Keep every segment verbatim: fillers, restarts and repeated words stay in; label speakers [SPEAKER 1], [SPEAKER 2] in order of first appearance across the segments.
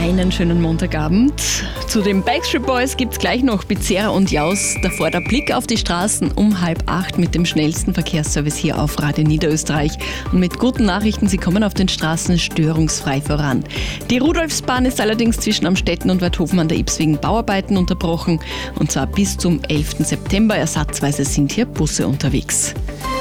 [SPEAKER 1] Einen schönen Montagabend. Zu den Backstreet Boys gibt's gleich noch Bizerra und Jaus. Davor der Blick auf die Straßen um halb acht mit dem schnellsten Verkehrsservice hier auf Radio Niederösterreich. Und mit guten Nachrichten, sie kommen auf den Straßen störungsfrei voran. Die Rudolfsbahn ist allerdings zwischen Amstetten und Weidhofen an der Ybbs wegen Bauarbeiten unterbrochen. Und zwar bis zum elften September. Ersatzweise sind hier Busse unterwegs.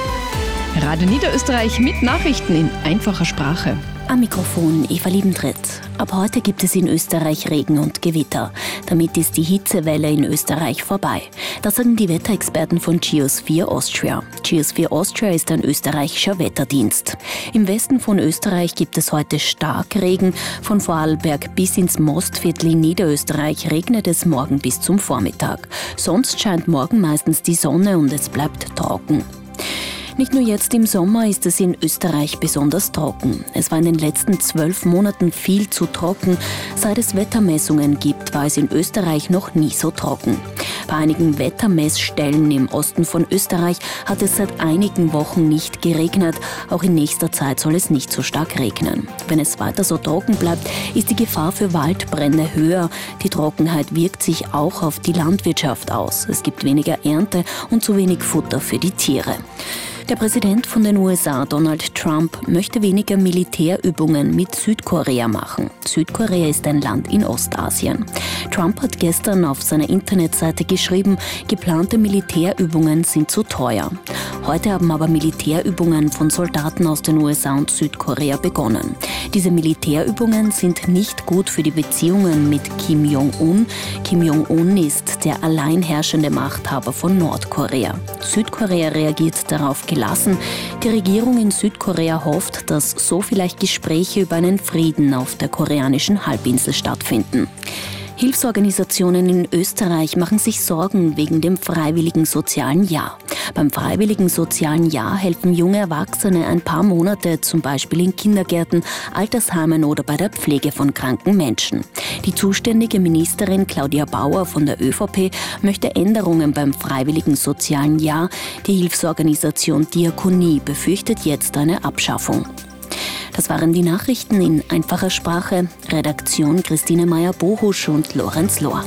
[SPEAKER 1] Radio Niederösterreich mit Nachrichten in einfacher Sprache.
[SPEAKER 2] Am Mikrofon Eva Liebentritt. Ab heute gibt es in Österreich Regen und Gewitter. Damit ist die Hitzewelle in Österreich vorbei. Das sagen die Wetterexperten von Geosphere Austria. Geosphere Austria ist ein österreichischer Wetterdienst. Im Westen von Österreich gibt es heute Starkregen. Von Vorarlberg bis ins Mostviertel in Niederösterreich regnet es morgen bis zum Vormittag. Sonst scheint morgen meistens die Sonne und es bleibt trocken. Nicht nur jetzt im Sommer ist es in Österreich besonders trocken. Es war in den letzten zwölf Monaten viel zu trocken. Seit es Wettermessungen gibt, war es in Österreich noch nie so trocken. Bei einigen Wettermessstellen im Osten von Österreich hat es seit einigen Wochen nicht geregnet. Auch in nächster Zeit soll es nicht so stark regnen. Wenn es weiter so trocken bleibt, ist die Gefahr für Waldbrände höher. Die Trockenheit wirkt sich auch auf die Landwirtschaft aus. Es gibt weniger Ernte und zu wenig Futter für die Tiere. Der Präsident von den U S A, Donald Trump, möchte weniger Militärübungen mit Südkorea machen. Südkorea ist ein Land in Ostasien. Trump hat gestern auf seiner Internetseite geschrieben, geplante Militärübungen sind zu teuer. Heute haben aber Militärübungen von Soldaten aus den U S A und Südkorea begonnen. Diese Militärübungen sind nicht gut für die Beziehungen mit Kim Jong-un. Kim Jong-un ist der allein herrschende Machthaber von Nordkorea. Südkorea reagiert darauf gelassen. Die Regierung in Südkorea hofft, dass so vielleicht Gespräche über einen Frieden auf der koreanischen Halbinsel stattfinden. Hilfsorganisationen in Österreich machen sich Sorgen wegen dem Freiwilligen Sozialen Jahr. Beim Freiwilligen Sozialen Jahr helfen junge Erwachsene ein paar Monate, zum Beispiel in Kindergärten, Altersheimen oder bei der Pflege von kranken Menschen. Die zuständige Ministerin Claudia Bauer von der ÖVP möchte Änderungen beim Freiwilligen Sozialen Jahr. Die Hilfsorganisation Diakonie befürchtet jetzt eine Abschaffung. Das waren die Nachrichten in einfacher Sprache. Redaktion Christine Meyer-Bohusch und Lorenz Lohr.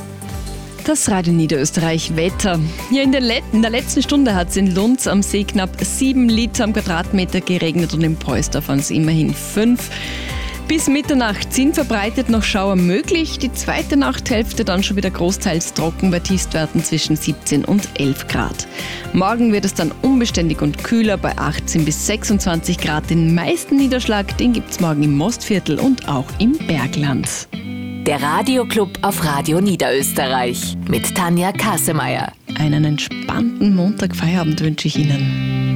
[SPEAKER 1] Das Radio Niederösterreich Wetter. Ja, in, der Let- in der letzten Stunde hat es in Lunds am See knapp sieben Liter am Quadratmeter geregnet und in Poisdorf waren es immerhin fünf. Bis Mitternacht sind verbreitet noch Schauer möglich. Die zweite Nachthälfte dann schon wieder großteils trocken bei Tiefstwerten zwischen siebzehn und elf Grad. Morgen wird es dann unbeständig und kühler bei achtzehn bis sechsundzwanzig Grad. Den meisten Niederschlag, den gibt es morgen im Mostviertel und auch im Bergland.
[SPEAKER 3] Der Radioclub auf Radio Niederösterreich mit Tanja Kasemeyer.
[SPEAKER 1] Einen entspannten Montagfeierabend wünsche ich Ihnen.